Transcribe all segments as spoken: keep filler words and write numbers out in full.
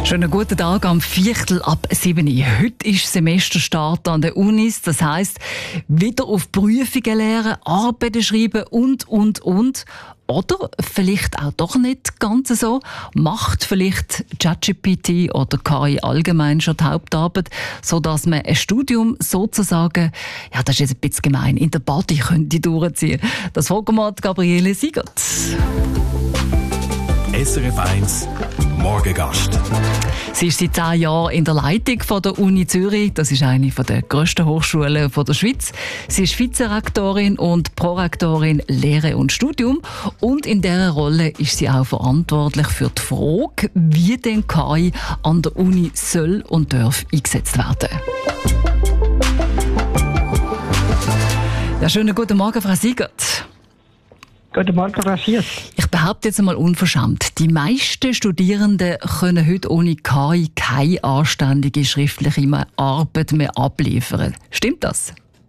Schönen guten Tag am Viertel ab sieben. Heute ist Semesterstart an der Unis. Das heisst, wieder auf Prüfungen lernen, Arbeiten schreiben und, und, und. Oder vielleicht auch doch nicht ganz so. Macht vielleicht ChatGPT oder K I allgemein schon die Hauptarbeit, sodass man ein Studium sozusagen, ja, das ist jetzt ein bisschen gemein, in der Party könnte durchziehen. Das fragen wir Gabriele Siegert. S R F eins Morgengast. Sie ist seit zehn Jahren in der Leitung von der Uni Zürich. Das ist eine der grössten Hochschulen der Schweiz. Sie ist Vizerektorin und Prorektorin Lehre und Studium. Und in dieser Rolle ist sie auch verantwortlich für die Frage, wie denn K I an der Uni soll und darf eingesetzt werden. Ja, schönen guten Morgen, Frau Siegert. Guten Morgen, Frau Schiers. Ich behaupte jetzt einmal unverschämt, die meisten Studierenden können heute ohne K I keine anständige schriftliche Arbeit mehr abliefern. Stimmt das?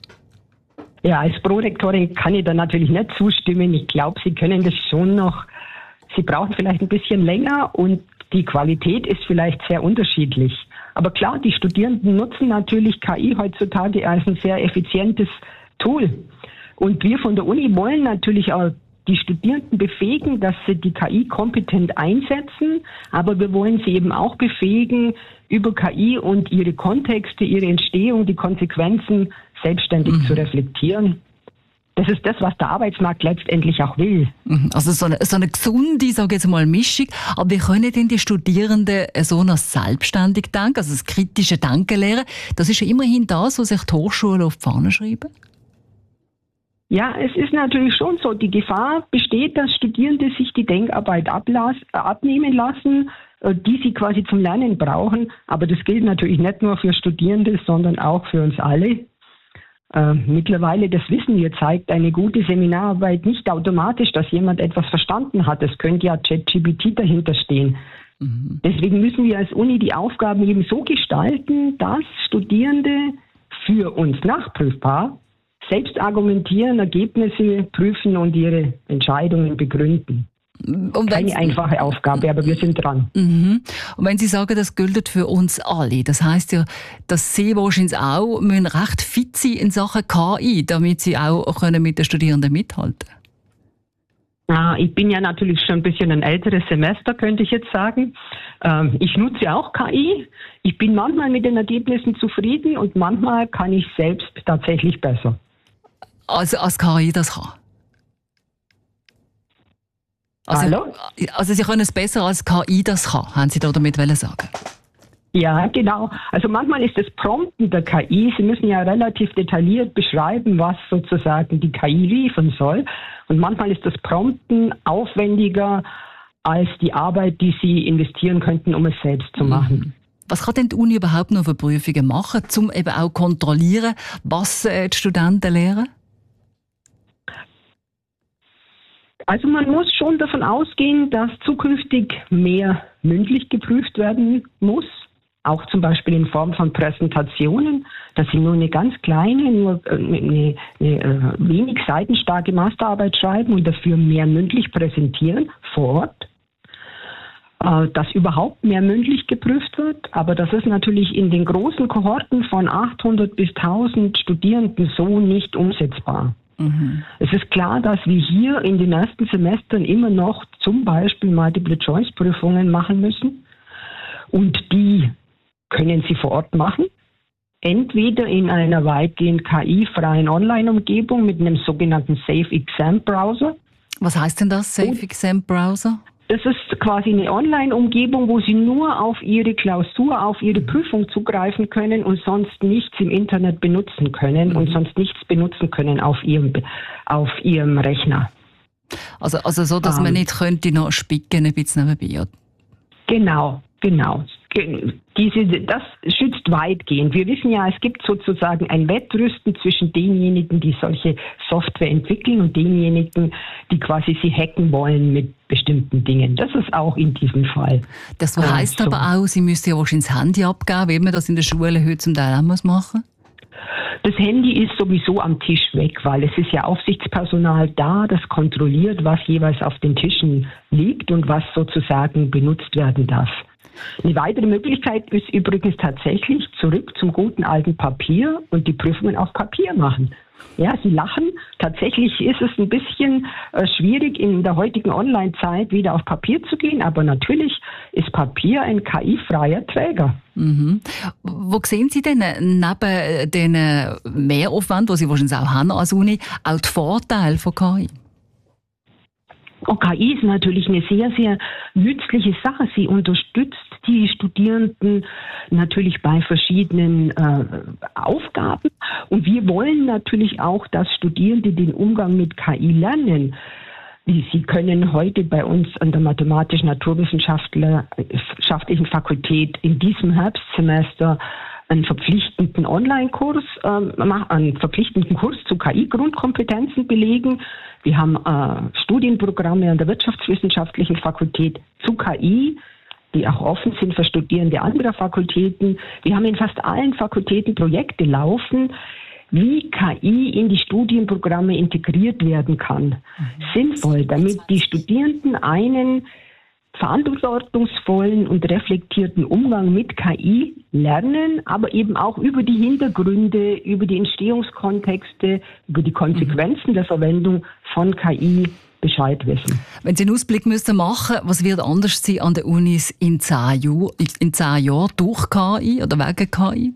Ja, als Prorektorin kann ich da natürlich nicht zustimmen. Ich glaube, Sie können das schon noch. Sie brauchen vielleicht ein bisschen länger und die Qualität ist vielleicht sehr unterschiedlich. Aber klar, die Studierenden nutzen natürlich K I heutzutage als ein sehr effizientes Tool. Und wir von der Uni wollen natürlich auch die Studierenden befähigen, dass sie die K I kompetent einsetzen, aber wir wollen sie eben auch befähigen, über K I und ihre Kontexte, ihre Entstehung, die Konsequenzen selbstständig mhm. zu reflektieren. Das ist das, was der Arbeitsmarkt letztendlich auch will. Also so eine, so eine gesunde, sage ich jetzt mal, Mischung. Aber wie können denn die Studierenden so noch selbstständig denken, also das kritische Denken lernen? Das ist ja immerhin das, was sich die Hochschulen auf die Fahne schreiben. Ja, es ist natürlich schon so. Die Gefahr besteht, dass Studierende sich die Denkarbeit ablas- abnehmen lassen, die sie quasi zum Lernen brauchen. Aber das gilt natürlich nicht nur für Studierende, sondern auch für uns alle. Äh, mittlerweile, das wissen wir, zeigt eine gute Seminararbeit nicht automatisch, dass jemand etwas verstanden hat. Es könnte ja ChatGPT dahinter stehen. Mhm. Deswegen müssen wir als Uni die Aufgaben eben so gestalten, dass Studierende für uns nachprüfbar selbst argumentieren, Ergebnisse prüfen und ihre Entscheidungen begründen. Und Keine einfache Aufgabe, aber wir sind dran. Mhm. Und wenn Sie sagen, das gilt für uns alle, das heisst ja, dass Sie wahrscheinlich auch müssen recht fit sein in Sachen K I, damit Sie auch können mit den Studierenden mithalten können. Ah, ich bin ja natürlich schon ein bisschen ein älteres Semester, könnte ich jetzt sagen. Ähm, ich nutze auch K I. Ich bin manchmal mit den Ergebnissen zufrieden und manchmal kann ich selbst tatsächlich besser. Also als K I das kann? Also, Hallo? Also Sie können es besser als K I das kann, haben Sie da damit sagen? Ja, genau. Also manchmal ist das Prompten der K I, Sie müssen ja relativ detailliert beschreiben, was sozusagen die K I liefern soll. Und manchmal ist das Prompten aufwendiger als die Arbeit, die Sie investieren könnten, um es selbst zu machen. Was kann denn die Uni überhaupt noch für Prüfungen machen, um eben auch kontrollieren, was die Studenten lernen? Also man muss schon davon ausgehen, dass zukünftig mehr mündlich geprüft werden muss, auch zum Beispiel in Form von Präsentationen, dass Sie nur eine ganz kleine, nur eine, eine, eine wenig seitenstarke Masterarbeit schreiben und dafür mehr mündlich präsentieren vor Ort. Dass überhaupt mehr mündlich geprüft wird, aber das ist natürlich in den großen Kohorten von achthundert bis tausend Studierenden so nicht umsetzbar. Mhm. Es ist klar, dass wir hier in den ersten Semestern immer noch zum Beispiel Multiple-Choice-Prüfungen machen müssen und die können Sie vor Ort machen, entweder in einer weitgehend K I-freien Online-Umgebung mit einem sogenannten Safe Exam Browser. Was heißt denn das, Safe Exam Browser? Das ist quasi eine Online-Umgebung, wo Sie nur auf Ihre Klausur, auf Ihre Prüfung zugreifen können und sonst nichts im Internet benutzen können mhm. und sonst nichts benutzen können auf Ihrem, auf Ihrem Rechner. Also, also so, dass um, man nicht könnte noch spicken ein bisschen nebenbei. Genau, genau. Diese, das schützt weitgehend. Wir wissen ja, es gibt sozusagen ein Wettrüsten zwischen denjenigen, die solche Software entwickeln und denjenigen, die quasi sie hacken wollen mit bestimmten Dingen. Das ist auch in diesem Fall. Das heisst so. Aber auch, Sie müssen ja wahrscheinlich das Handy abgeben, wie man das in der Schule heute zum Teil auch machen muss. Das Handy ist sowieso am Tisch weg, weil es ist ja Aufsichtspersonal da, das kontrolliert, was jeweils auf den Tischen liegt und was sozusagen benutzt werden darf. Eine weitere Möglichkeit ist übrigens tatsächlich zurück zum guten alten Papier und die Prüfungen auf Papier machen. Ja, Sie lachen. Tatsächlich ist es ein bisschen äh, schwierig, in der heutigen Online-Zeit wieder auf Papier zu gehen, aber natürlich ist Papier ein K I-freier Träger. Mhm. Wo sehen Sie denn neben den Mehraufwand, den Sie wahrscheinlich auch haben als Uni, auch die Vorteile von K I? Oh, K I ist natürlich eine sehr, sehr nützliche Sache. Sie unterstützt die Studierenden natürlich bei verschiedenen äh, Aufgaben. Und wir wollen natürlich auch, dass Studierende den Umgang mit K I lernen. Sie können heute bei uns an der Mathematisch-Naturwissenschaftlichen Fakultät in diesem Herbstsemester einen verpflichtenden Online-Kurs, äh, einen verpflichtenden Kurs zu K I-Grundkompetenzen belegen. Wir haben äh, Studienprogramme an der Wirtschaftswissenschaftlichen Fakultät zu K I, die auch offen sind für Studierende anderer Fakultäten. Wir haben in fast allen Fakultäten Projekte laufen, wie K I in die Studienprogramme integriert werden kann. Mhm. Sinnvoll, damit die Studierenden einen verantwortungsvollen und reflektierten Umgang mit K I lernen, aber eben auch über die Hintergründe, über die Entstehungskontexte, über die Konsequenzen der Verwendung von K I Bescheid wissen. Wenn Sie einen Ausblick müssten machen, was wird anders sein an den Unis in zehn Jahren, in zehn Jahren durch K I oder wegen K I?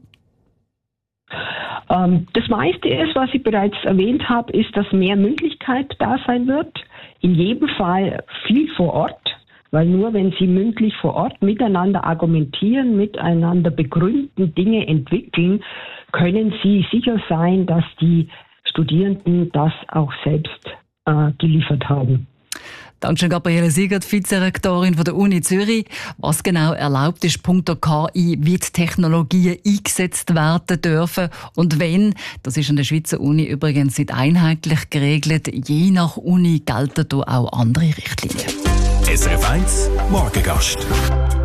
Ähm, das meiste ist, was ich bereits erwähnt habe, ist, dass mehr Mündlichkeit da sein wird. In jedem Fall viel vor Ort. Weil nur wenn Sie mündlich vor Ort miteinander argumentieren, miteinander begründen, Dinge entwickeln, können Sie sicher sein, dass die Studierenden das auch selbst äh, geliefert haben. Dankeschön, Gabriele Siegert, Vizerektorin von der Uni Zürich. Was genau erlaubt ist, punkto K I, wie die Technologien eingesetzt werden dürfen und wenn, das ist an der Schweizer Uni übrigens nicht einheitlich geregelt. Je nach Uni gelten hier auch andere Richtlinien. S R F eins Morgengast.